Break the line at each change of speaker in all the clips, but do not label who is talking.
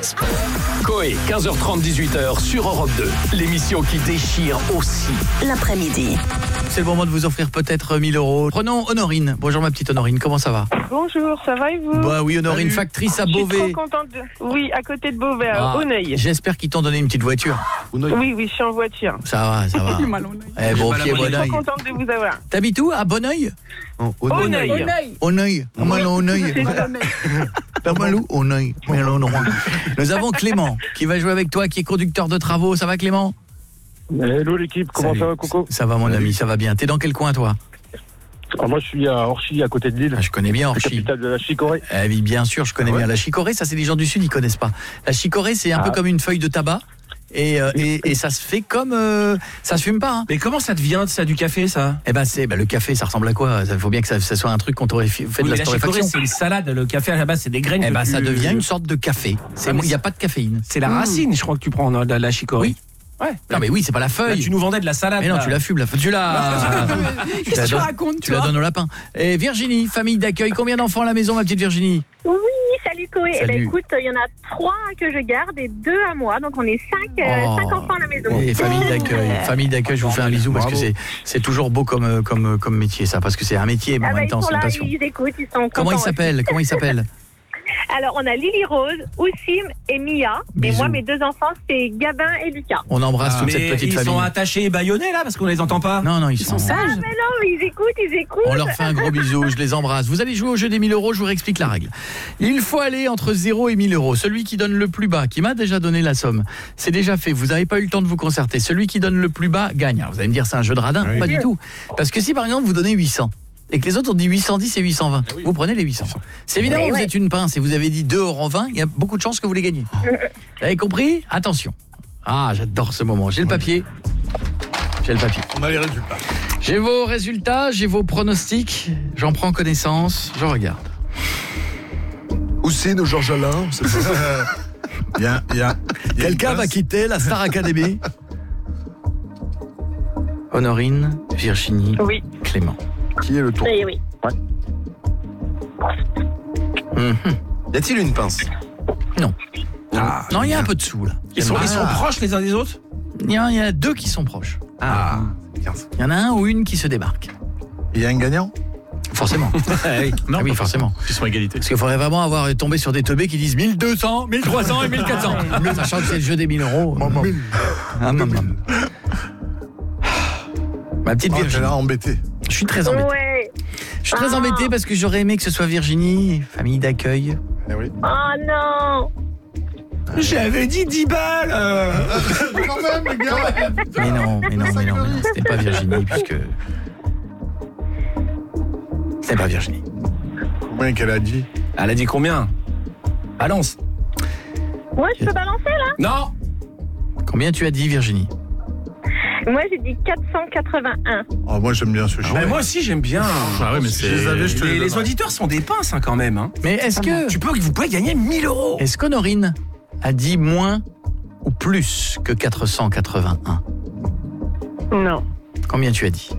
fantasme. Coé, 15h30, 18h sur Europe 2. L'émission qui déchire aussi
l'après-midi.
C'est le moment de vous offrir peut-être 1000 €. Prenons Honorine. Bonjour ma petite Honorine, comment ça va?
Bonjour, ça va et vous?
Bah oui, Honorine,
Salut.
factrice à
Je
Beauvais.
suis trop contente de... Oui, à côté de Beauvais, à Auneuil.
J'espère qu'ils t'ont donné une petite voiture.
Oui, je suis en voiture.
Ça va. Eh bon, ok,
Je suis
Bonneuil.
trop contente de vous avoir.
T'habites où? À Bonneuil?
Auneuil.
Auneuil. Auneuil. Pas mal où? Auneuil. Nous avons Clément qui va jouer avec toi, qui est conducteur de travaux. Ça va Clément?
Hello l'équipe, comment
Salut.
ça va Coco?
Ça va mon ami, ça va bien. T'es dans quel coin toi?
Moi je suis à Orchy, à côté de Lille.
Je connais bien
La
Orchy.
capitale de la chicorée.
Eh oui, bien sûr, je connais bien. La chicorée, ça c'est les gens du Sud, ils connaissent pas. La chicorée, c'est un peu comme une feuille de tabac. Et ça se fait comme ça se fume pas hein.
Mais comment ça devient ça du café ça?
Eh ben le café ça ressemble à quoi? Il faut bien que ça soit un truc qu'on aurait fait de la torréfaction.
C'est une salade, le café à la base c'est des graines.
Eh ben ça devient une sorte de café. Il n'y a pas de caféine.
C'est la racine, je crois que tu prends de la chicorée.
Oui. Ouais. Non mais oui, c'est pas la feuille.
Là, tu nous vendais de la salade.
Mais non, tu la fumes la feuille. Tu la
Qu'est-ce que tu racontes
Tu la donnes au lapin. Et Virginie, famille d'accueil, combien d'enfants à la maison ma petite Virginie?
Oui, salut Coé.
Salut.
Eh ben, écoute, il y en a 3 que je garde et 2 à moi. Donc on est 5 enfants à la maison.
Et famille d'accueil, je vous fais un bisou parce que c'est toujours beau comme métier ça, parce que c'est un métier mais en même temps c'est une passion.
Ils écoutent, ils sont
Comment il s'appelle?
Alors on a Lily Rose, Oussim et Mia.
Bisous.
Et moi mes 2 enfants c'est Gabin et Lucas.
On embrasse toute cette petite famille.
Ils sont attachés et bâillonnés là parce qu'on les entend pas.
Non, ils sont
sages.
Ah mais non, ils écoutent.
On leur fait un gros bisou, je les embrasse. Vous allez jouer au jeu des 1000 €, je vous réexplique la règle. Il faut aller entre 0 et 1000 €. Celui qui donne le plus bas, qui m'a déjà donné la somme, c'est déjà fait. Vous n'avez pas eu le temps de vous concerter. Celui qui donne le plus bas gagne. Alors vous allez me dire c'est un jeu de radin?
Oui.
Pas du tout. Parce que si par exemple vous donnez 800 et que les autres ont dit 810 et 820, vous prenez les 800. C'est évidemment vous êtes une pince et vous avez dit 2,20 €, il y a beaucoup de chances que vous les gagnez. Vous avez compris? Attention. Ah, j'adore ce moment. J'ai le papier.
On a les résultats.
J'ai vos résultats, j'ai vos pronostics, j'en prends connaissance, je regarde.
Houssine ou Georges Alain, c'est ça.
Quelqu'un va quitter la Star Academy. Honorine, Virginie,
Oui.
Clément.
Qui est le tour?
Oui.
Y a-t-il une pince?
Non. Non, il y a un peu de sous là.
Ils sont proches les uns des autres?
Il y en a 2 qui sont proches.
Ah.
Il y en a un ou une qui se démarque.
Il y a un gagnant?
Forcément.
Non,
oui, forcément.
Ils sont à égalité.
Parce qu'il faudrait vraiment avoir tombé sur des teubés qui disent 1200, 1300 et 1400. Sachant que c'est le jeu des 1000 €. Ma petite
T'es
Virginie.
là embêté.
Je suis très embêté.
Ouais.
Je suis très embêté parce que j'aurais aimé que ce soit Virginie, famille d'accueil.
Eh oui.
Oh non.
J'avais dit 10 balles.
Quand même, les gars.
Mais non, c'était pas Virginie puisque c'était pas Virginie.
Combien qu'elle a dit?
Elle a dit combien? Balance.
Moi je peux balancer là?
Non.
Combien tu as dit Virginie?
Moi j'ai dit 481.
Oh, moi j'aime bien ce jeu.
Moi aussi j'aime bien.
Ah ouais, mais
Si je les avais, je te les
Les
donnerais.
auditeurs sont des pinces quand même. Hein.
Mais est-ce que
Vous pouvez gagner 1000 €.
est-ce qu'Honorine a dit moins ou plus que 481?
Non.
Combien tu as dit?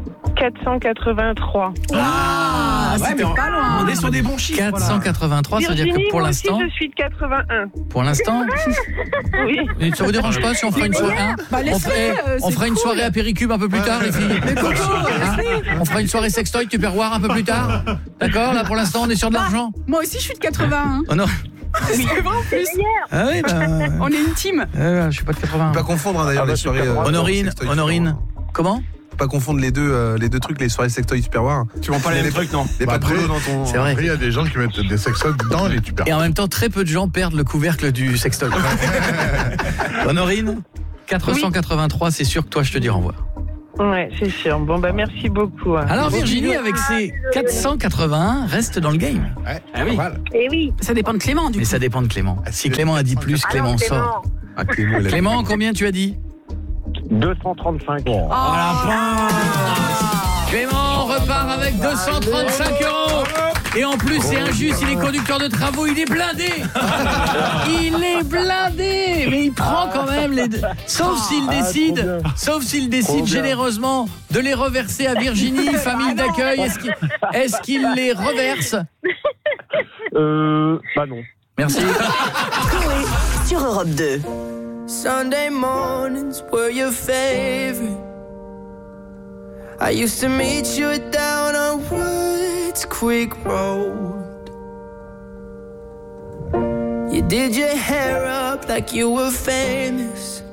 483.
C'était
pas loin.
On est sur des bons chiffres.
483, ça veut dire
Virginie,
que pour
moi
l'instant,
aussi, je suis de 81.
oui. Et ça vous dérange pas si on fera une soirée
Bah,
on fera une soirée à Péricube un peu plus tard les filles. On fera une soirée sextoy Tupperware un peu plus tard. D'accord? Là pour l'instant, on est sur de l'argent.
Moi aussi, je suis de 81.
Oh non.
C'est vrai en plus.
Ah oui,
On est une team.
je suis pas de 80.
Faut pas confondre d'ailleurs les soirées.
Honorine. Comment?
Faut pas confondre les deux trucs, les soirées sextoy Tupperware.
Tu vends pas les mêmes trucs, non?
Les pas de
après,
boulot dans ton.
C'est vrai.
Après, il y a des gens qui mettent des sextoys dans les tupperwares.
Et en même temps, très peu de gens perdent le couvercle du sextoy. Honorine, 483, c'est sûr que toi, je te dis au revoir.
Ouais, c'est sûr. Bon, bah merci beaucoup.
Alors Virginie, avec ses 481, reste dans le game.
Ouais,
Ah oui.
pas mal.
Et oui.
Ça dépend de Clément, du
Mais
coup.
ça dépend de Clément. Si Clément a dit plus, Clément
Alors,
sort.
Ah, Clément, il a-
Clément, combien tu as dit?
235.
Clément repart avec 235 €. Et en plus, c'est injuste, il est conducteur de travaux, il est blindé. Il est blindé. Mais il prend quand même les deux. Sauf s'il décide généreusement de les reverser à Virginie, famille d'accueil. Est-ce qu'il les reverse?
Bah non.
Merci.
sur Europe 2.
Sunday mornings were your favorite. I used to meet you down on Woods Creek Road. You did your hair up like you were famous.